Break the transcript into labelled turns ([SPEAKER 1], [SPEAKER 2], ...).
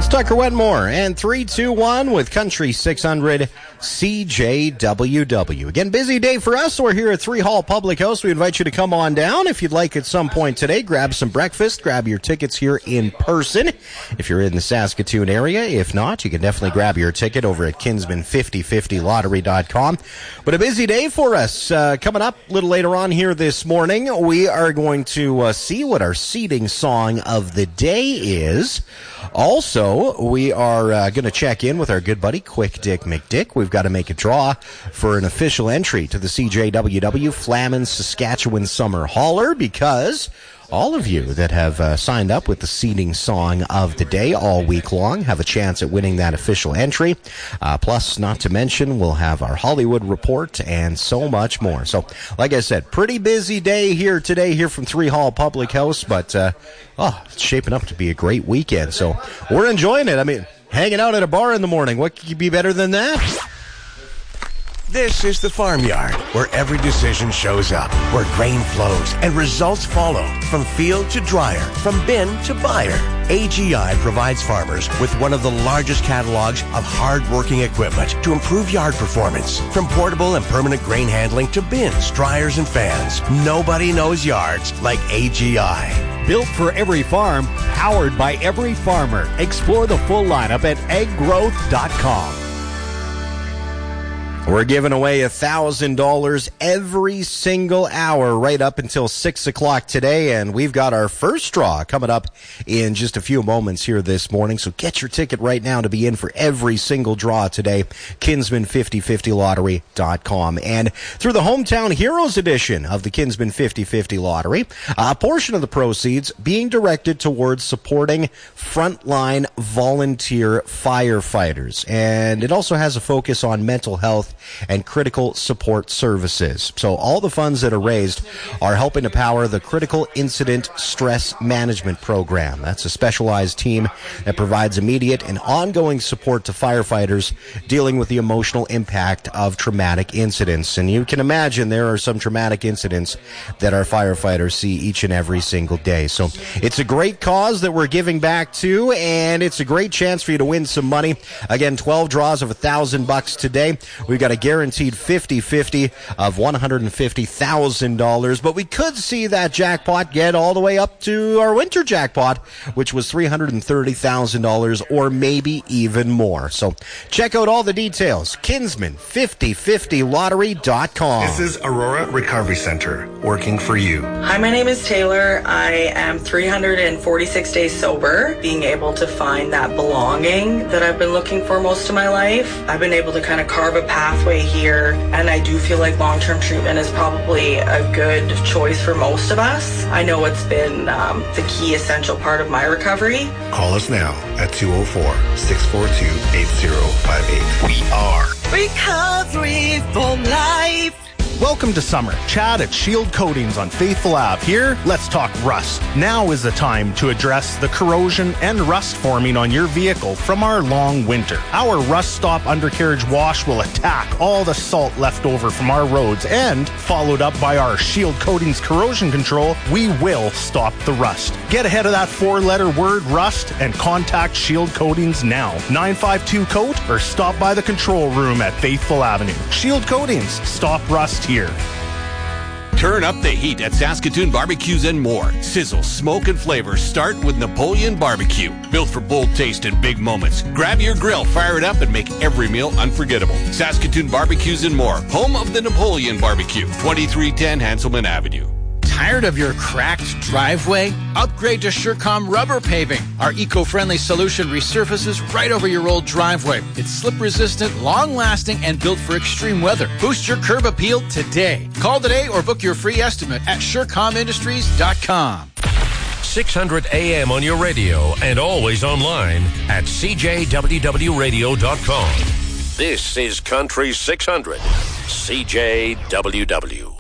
[SPEAKER 1] It's Tucker Wetmore and 321 with Country 600 CJWW. Again, busy day for us. We're here at 3 Hall Public House. We invite you to come on down. If you'd like at some point today, grab some breakfast, grab your tickets here in person if you're in the Saskatoon area. If not, you can definitely grab your ticket over at Kinsman5050lottery.com. But a busy day for us. Coming up a little later on here this morning, we are going to see what our seeding song of the day is. Also, we are going to check in with our good buddy, Quick Dick McDick. We've got to make a draw for an official entry to the CJWW Flamin Saskatchewan Summer Hauler, because all of you that have signed up with the seeding song of the day all week long have a chance at winning that official entry. Plus, not to mention, we'll have our Hollywood report and so much more. So, like I said, pretty busy day here today here from 3 Hall Public House, but it's shaping up to be a great weekend. So, we're enjoying it. I mean, hanging out at a bar in the morning. What could be better than that?
[SPEAKER 2] This is the Farmyard, where every decision shows up, where grain flows and results follow, from field to dryer, from bin to buyer. AGI provides farmers with one of the largest catalogs of hard-working equipment to improve yard performance. From portable and permanent grain handling to bins, dryers, and fans, nobody knows yards like AGI.
[SPEAKER 3] Built for every farm, powered by every farmer. Explore the full lineup at egggrowth.com.
[SPEAKER 1] We're giving away $1,000 every single hour right up until 6 o'clock today, and we've got our first draw coming up in just a few moments here this morning. So get your ticket right now to be in for every single draw today, Kinsman5050lottery.com. And through the Hometown Heroes edition of the Kinsman 50/50 Lottery, a portion of the proceeds being directed towards supporting frontline volunteer firefighters. And it also has a focus on mental health and critical support services. So all the funds that are raised are helping to power the Critical Incident Stress Management Program. That's a specialized team that provides immediate and ongoing support to firefighters dealing with the emotional impact of traumatic incidents. And you can imagine there are some traumatic incidents that our firefighters see each and every single day. So it's a great cause that we're giving back to, and it's a great chance for you to win some money. Again, 12 draws of $1,000 today. We've got a guaranteed 50/50 of $150,000, but we could see that jackpot get all the way up to our winter jackpot, which was $330,000 or maybe even more. So check out all the details, Kinsman5050lottery.com.
[SPEAKER 4] This is Aurora Recovery Center, working for you.
[SPEAKER 5] Hi, my name is Taylor. I am 346 days sober, being able to find that belonging that I've been looking for most of my life. I've been able to kind of carve a pathway here, and I do feel like long-term treatment is probably a good choice for most of us. I know it's been the key essential part of my recovery.
[SPEAKER 4] Call us now at 204-642-8058. We are
[SPEAKER 6] Recovery for Life.
[SPEAKER 3] Welcome to summer. Chad at Shield Coatings on Faithful Ave. Here, let's talk rust. Now is the time to address the corrosion and rust forming on your vehicle from our long winter. Our Rust Stop undercarriage wash will attack all the salt left over from our roads, and followed up by our Shield Coatings corrosion control, we will stop the rust. Get ahead of that 4-letter word rust and contact Shield Coatings now. 952-COAT or stop by the control room at Faithful Avenue. Shield Coatings. Stop rust here.
[SPEAKER 7] Turn up the heat at Saskatoon Barbecues and More. Sizzle, smoke, and flavor start with Napoleon Barbecue. Built for bold taste and big moments. Grab your grill, fire it up, and make every meal unforgettable. Saskatoon Barbecues and More. Home of the Napoleon Barbecue. 2310 Hanselman Avenue.
[SPEAKER 8] Tired of your cracked driveway? Upgrade to Surecom Rubber Paving. Our eco-friendly solution resurfaces right over your old driveway. It's slip-resistant, long-lasting, and built for extreme weather. Boost your curb appeal today. Call today or book your free estimate at SurecomIndustries.com.
[SPEAKER 9] 600 AM on your radio and always online at CJWWRadio.com. This is Country 600, CJWW.